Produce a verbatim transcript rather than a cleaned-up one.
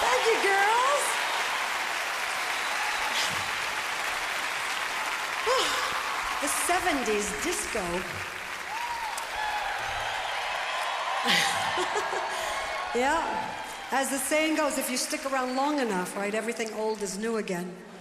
Thank you, girls. The seventies disco. Yeah, as the saying goes, if you stick around long enough, right, everything old is new again.